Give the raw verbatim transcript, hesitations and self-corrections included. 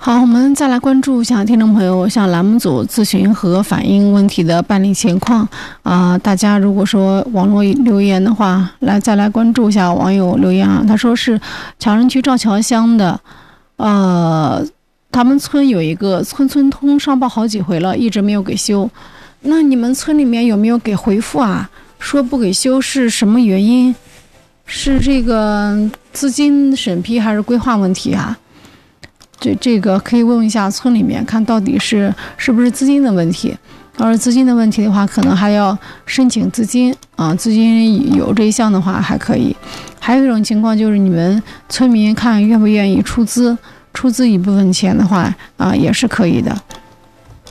好，我们再来关注一下听众朋友向栏目组咨询和反映问题的办理情况啊、呃。大家如果说网络留言的话，来再来关注一下网友留言啊。他说是强人区赵桥乡的，呃，他们村有一个村村通上报好几回了，一直没有给修。那你们村里面有没有给回复啊？说不给修是什么原因？是这个资金审批还是规划问题啊？这这个可以问一下村里面，看到底是是不是资金的问题。要是资金的问题的话，可能还要申请资金啊，资金有这一项的话还可以。还有一种情况就是你们村民看愿不愿意出资，出资一部分钱的话啊，也是可以的。